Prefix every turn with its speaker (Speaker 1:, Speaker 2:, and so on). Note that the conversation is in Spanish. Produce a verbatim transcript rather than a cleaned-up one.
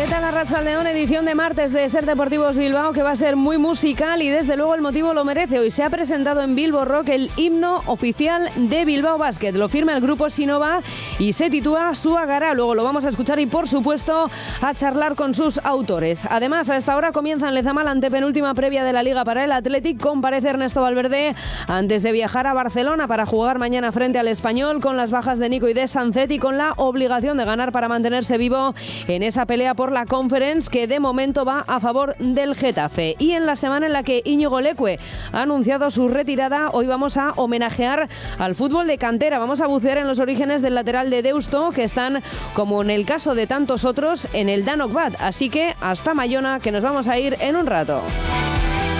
Speaker 1: tal, Arratsaldeon? Edición de martes de Ser Deportivos Bilbao, que va a ser muy musical y desde luego el motivo lo merece. Hoy se ha presentado en Bilbo Rock el himno oficial de Bilbao Basket. Lo firma el grupo Sinova y se titula Suagara. Luego lo vamos a escuchar y, por supuesto, a charlar con sus autores. Además, a esta hora comienza en Lezama, antepenúltima previa de la Liga para el Athletic. Comparece Ernesto Valverde antes de viajar a Barcelona para jugar mañana frente al Español, con las bajas de Nico y de Sancet y con la obligación de ganar para mantenerse vivo en esa pelea por la Conference, que de momento va a favor del Getafe. Y en la semana en la que Íñigo Leque ha anunciado su retirada, hoy vamos a homenajear al fútbol de cantera. Vamos a bucear en los orígenes del lateral de Deusto, que están, como en el caso de tantos otros, en el Danok Bat. Así que hasta Mayona, que nos vamos a ir en un rato.